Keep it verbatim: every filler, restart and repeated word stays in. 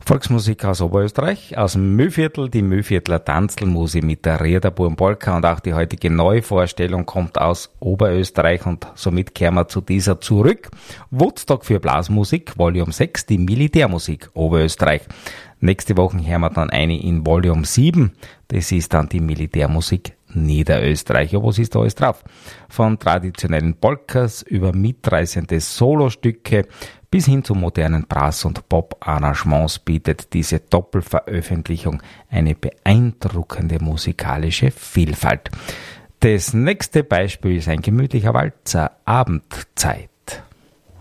Volksmusik aus Oberösterreich, aus dem Mühlviertel, die Mühlviertler Tanzlmusik mit der Riederburm Polka, und auch die heutige Neuvorstellung kommt aus Oberösterreich, und somit kehren wir zu dieser zurück. Woodstock für Blasmusik, Volume sechs, die Militärmusik Oberösterreich. Nächste Woche hören wir dann eine in Volume sieben, das ist dann die Militärmusik Niederösterreich. Ja, was ist da alles drauf? Von traditionellen Polkas über mitreißende Solostücke bis hin zu modernen Brass- und Pop-Arrangements bietet diese Doppelveröffentlichung eine beeindruckende musikalische Vielfalt. Das nächste Beispiel ist ein gemütlicher Walzer, Abendzeit.